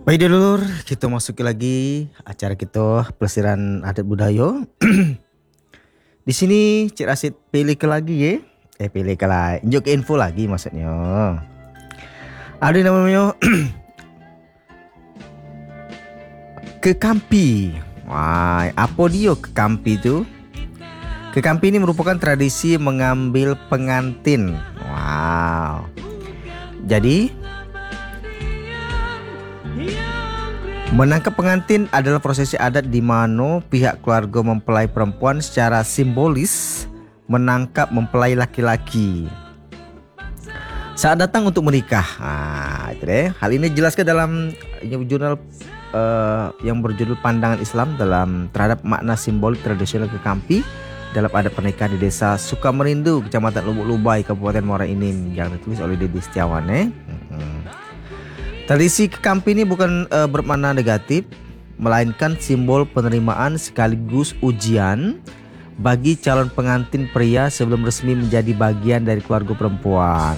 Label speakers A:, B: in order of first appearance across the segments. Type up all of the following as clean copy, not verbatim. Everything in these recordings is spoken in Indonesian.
A: Baik dulur, kita masuki lagi acara kita pelesiran adat budaya. Di sini Cik Rasid pilih ke lagi ya. Pilih ke lagi. Injuk ke info lagi maksudnya. Ada namanya kekampi. Wah, apa dia kekampi itu? Kekampi ini merupakan tradisi mengambil pengantin. Wow. Jadi menangkap pengantin adalah prosesi adat di mana pihak keluarga mempelai perempuan secara simbolis menangkap mempelai laki-laki saat datang untuk menikah. Itu deh. Hal ini dijelaskan dalam jurnal yang berjudul Pandangan Islam dalam terhadap makna simbolik tradisional kekampi dalam adat pernikahan di desa Sukamerindu, Kecamatan Lubuk Lubai, Kabupaten Muara Enim, yang ditulis oleh Dedi Setiawan. Tradisi kekampi ini bukan bermakna negatif, melainkan simbol penerimaan sekaligus ujian bagi calon pengantin pria sebelum resmi menjadi bagian dari keluarga perempuan.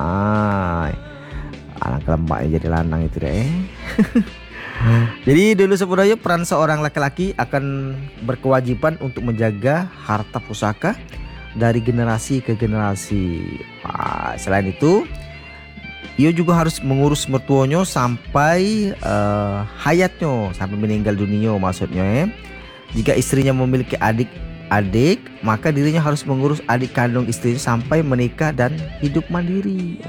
A: Alangkah lembaknya jadi lanang itu deh. Jadi dulu sebudaya peran seorang laki-laki akan berkewajiban untuk menjaga harta pusaka dari generasi ke generasi. Selain itu, ia juga harus mengurus mertuanya sampai hayatnya, sampai meninggal dunia maksudnya. Jika istrinya memiliki adik-adik, maka dirinya harus mengurus adik kandung istrinya sampai menikah dan hidup mandiri.